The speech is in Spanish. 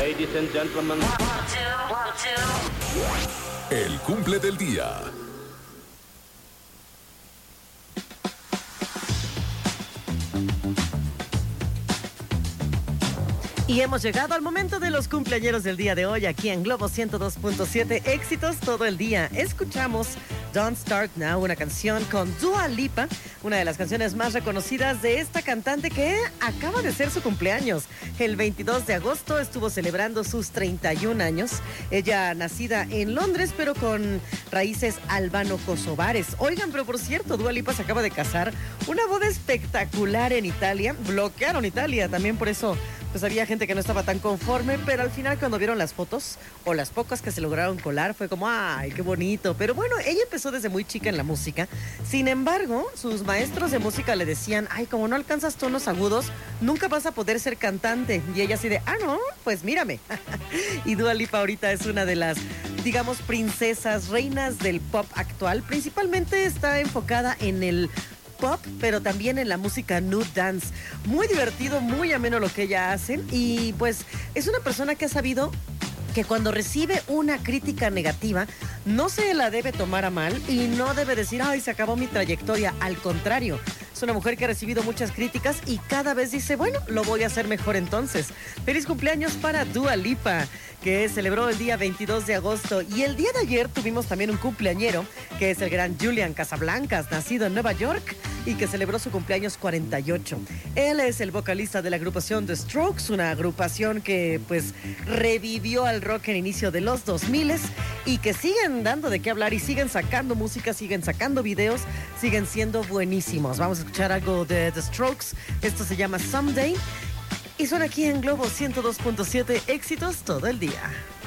Ladies and gentlemen. El cumple del día. Y hemos llegado al momento de los cumpleañeros del día de hoy aquí en Globo 102.7. Éxitos todo el día. Escuchamos Don't Start Now, una canción con Dua Lipa, una de las canciones más reconocidas de esta cantante que acaba de ser su cumpleaños. El 22 de agosto estuvo celebrando sus 31 años. Ella nacida en Londres, pero con raíces albano-kosovares. Oigan, pero por cierto, Dua Lipa se acaba de casar. Una boda espectacular en Italia. Bloquearon Italia, también por eso pues había gente que no estaba tan conforme, pero al final cuando vieron las fotos, o las pocas que se lograron colar, fue como, ¡ay, qué bonito! Pero bueno, ella empezó desde muy chica en la música. Sin embargo, sus maestros de música le decían, ¡ay, como no alcanzas tonos agudos, nunca vas a poder ser cantante! Y ella así de, ¡ah, no! Pues mírame. Y Dua Lipa ahorita es una de las, digamos, princesas, reinas del pop actual. Principalmente está enfocada en el pop, pero también en la música nude dance. Muy divertido, muy ameno lo que ella hace. Y pues es una persona que ha sabido que cuando recibe una crítica negativa no se la debe tomar a mal y no debe decir, ay, se acabó mi trayectoria. Al contrario, es una mujer que ha recibido muchas críticas y cada vez dice, bueno, lo voy a hacer mejor entonces. Feliz cumpleaños para Dua Lipa, que celebró el día 22 de agosto. Y el día de ayer tuvimos también un cumpleañero, que es el gran Julian Casablancas, nacido en Nueva York y que celebró su cumpleaños 48. Él es el vocalista de la agrupación The Strokes, una agrupación que pues revivió al rock en inicio de los 2000 y que siguen dando de qué hablar y siguen sacando música, siguen sacando videos, siguen siendo buenísimos. Vamos a escuchar algo de The Strokes. Esto se llama Someday y son aquí en Globo 102.7, éxitos todo el día.